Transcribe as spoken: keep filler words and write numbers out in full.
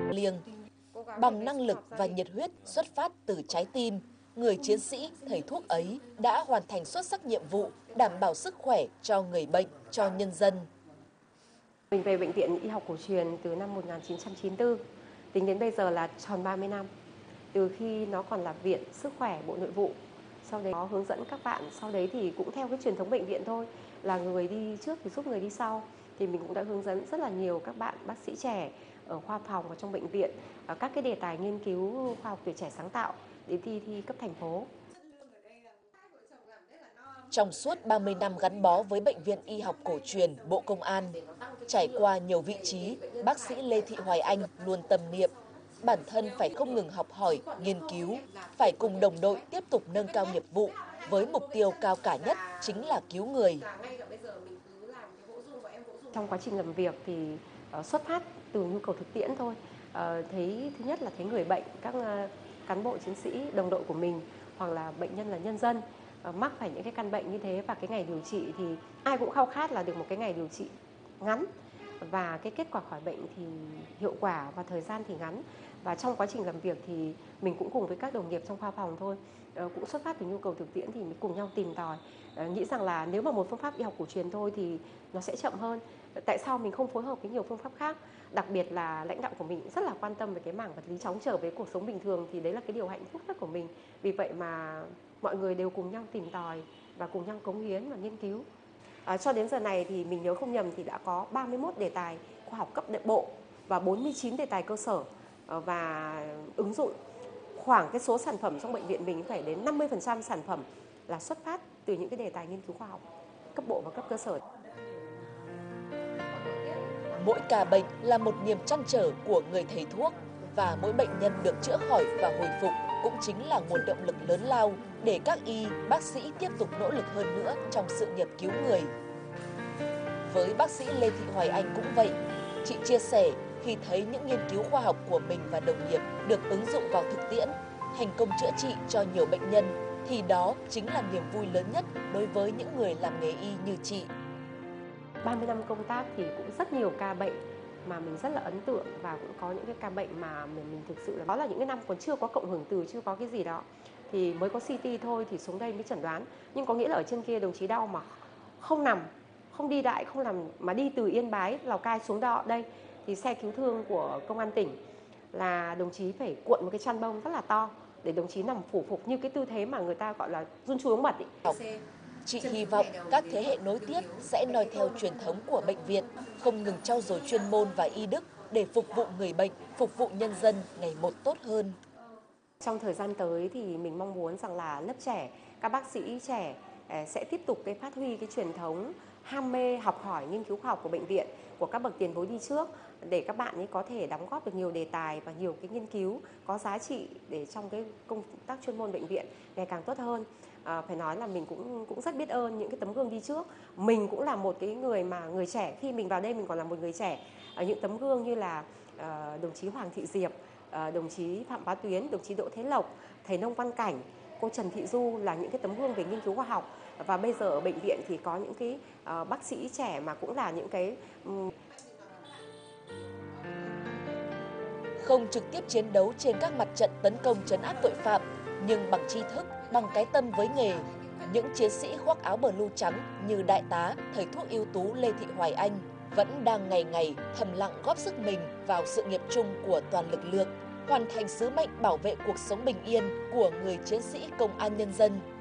liêng. Bằng năng lực và nhiệt huyết xuất phát từ trái tim, người chiến sĩ thầy thuốc ấy đã hoàn thành xuất sắc nhiệm vụ đảm bảo sức khỏe cho người bệnh, cho nhân dân. Mình về Bệnh viện Y học cổ truyền từ năm một nghìn chín trăm chín mươi tư, tính đến bây giờ là tròn ba mươi năm. Từ khi nó còn là Viện Sức khỏe Bộ Nội vụ, sau đấy có hướng dẫn các bạn, sau đấy thì cũng theo cái truyền thống bệnh viện thôi, là người đi trước thì giúp người đi sau. Thì mình cũng đã hướng dẫn rất là nhiều các bạn bác sĩ trẻ ở khoa phòng và trong bệnh viện các cái đề tài nghiên cứu khoa học tuổi trẻ sáng tạo đến thi thi cấp thành phố. Trong suốt ba mươi năm gắn bó với Bệnh viện Y học cổ truyền Bộ Công an, trải qua nhiều vị trí, bác sĩ Lê Thị Hoài Anh luôn tâm niệm bản thân phải không ngừng học hỏi, nghiên cứu, phải cùng đồng đội tiếp tục nâng cao nghiệp vụ với mục tiêu cao cả nhất chính là cứu người. Trong quá trình làm việc thì uh, xuất phát từ nhu cầu thực tiễn thôi. Uh, thấy thứ nhất là thấy người bệnh, các uh, cán bộ chiến sĩ, đồng đội của mình hoặc là bệnh nhân là nhân dân uh, mắc phải những cái căn bệnh như thế, và cái ngày điều trị thì ai cũng khao khát là được một cái ngày điều trị ngắn và cái kết quả khỏi bệnh thì hiệu quả và thời gian thì ngắn. Và trong quá trình làm việc thì mình cũng cùng với các đồng nghiệp trong khoa phòng thôi, uh, cũng xuất phát từ nhu cầu thực tiễn thì mình cùng nhau tìm tòi, uh, nghĩ rằng là nếu mà một phương pháp y học cổ truyền thôi thì nó sẽ chậm hơn. Tại sao mình không phối hợp với nhiều phương pháp khác? Đặc biệt là lãnh đạo của mình rất là quan tâm về cái mảng vật lý chóng trở về cuộc sống bình thường, thì đấy là cái điều hạnh phúc nhất của mình. Vì vậy mà mọi người đều cùng nhau tìm tòi và cùng nhau cống hiến và nghiên cứu. À, cho đến giờ này thì mình nhớ không nhầm thì đã có ba mươi mốt đề tài khoa học cấp bộ và bốn mươi chín đề tài cơ sở và ứng dụng. Khoảng cái số sản phẩm trong bệnh viện mình phải đến năm mươi phần trăm sản phẩm là xuất phát từ những cái đề tài nghiên cứu khoa học cấp bộ và cấp cơ sở. Mỗi ca bệnh là một niềm trăn trở của người thầy thuốc, và mỗi bệnh nhân được chữa khỏi và hồi phục cũng chính là nguồn động lực lớn lao để các y, bác sĩ tiếp tục nỗ lực hơn nữa trong sự nghiệp cứu người. Với bác sĩ Lê Thị Hoài Anh cũng vậy, chị chia sẻ khi thấy những nghiên cứu khoa học của mình và đồng nghiệp được ứng dụng vào thực tiễn, thành công chữa trị cho nhiều bệnh nhân, thì đó chính là niềm vui lớn nhất đối với những người làm nghề y như chị. ba mươi năm công tác thì cũng rất nhiều ca bệnh mà mình rất là ấn tượng, và cũng có những cái ca bệnh mà mình, mình thực sự là đó là những cái năm còn chưa có cộng hưởng từ, chưa có cái gì đó thì mới có xê tê thôi thì xuống đây mới chẩn đoán. Nhưng có nghĩa là ở trên kia đồng chí đau mà không nằm, không đi đại, không nằm mà đi từ Yên Bái, Lào Cai xuống đó đây thì xe cứu thương của công an tỉnh là đồng chí phải cuộn một cái chăn bông rất là to để đồng chí nằm phủ phục như cái tư thế mà người ta gọi là run chui ống mật ấy. Chị hy vọng các thế hệ nối tiếp sẽ noi theo truyền thống của bệnh viện, không ngừng trau dồi chuyên môn và y đức để phục vụ người bệnh, phục vụ nhân dân ngày một tốt hơn. Trong thời gian tới thì mình mong muốn rằng là lớp trẻ, các bác sĩ trẻ sẽ tiếp tục cái phát huy cái truyền thống ham mê học hỏi nghiên cứu khoa học của bệnh viện, của các bậc tiền bối đi trước, để các bạn ấy có thể đóng góp được nhiều đề tài và nhiều cái nghiên cứu có giá trị để trong cái công tác chuyên môn bệnh viện ngày càng tốt hơn. À, phải nói là mình cũng cũng rất biết ơn những cái tấm gương đi trước. Mình cũng là một cái người mà người trẻ, khi mình vào đây mình còn là một người trẻ. À, những tấm gương như là uh, đồng chí Hoàng Thị Diệp, uh, đồng chí Phạm Bá Tuyến, đồng chí Đỗ Thế Lộc, thầy Nông Văn Cảnh, cô Trần Thị Du là những cái tấm gương về nghiên cứu khoa học. Và bây giờ ở bệnh viện thì có những cái uh, bác sĩ trẻ mà cũng là những cái um... Không trực tiếp chiến đấu trên các mặt trận tấn công trấn áp tội phạm, nhưng bằng tri thức, bằng cái tâm với nghề, những chiến sĩ khoác áo blue trắng như đại tá, thầy thuốc ưu tú Lê Thị Hoài Anh vẫn đang ngày ngày thầm lặng góp sức mình vào sự nghiệp chung của toàn lực lượng, hoàn thành sứ mệnh bảo vệ cuộc sống bình yên của người chiến sĩ công an nhân dân.